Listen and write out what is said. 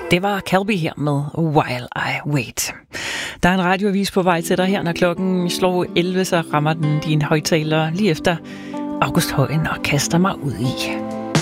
Det var Calby her med While I Wait. Der er en radioavis på vej til dig her, når klokken slår 11, så rammer den dine højtalere lige efter August Højen og kaster mig ud i.